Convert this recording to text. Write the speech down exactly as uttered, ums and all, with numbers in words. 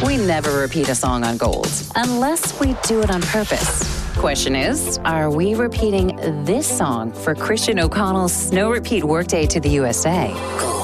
We never repeat a song on Gold, unless we do it on purpose. Question is, are we repeating this song for Christian O'Connell's Snow Repeat Workday to the U S A?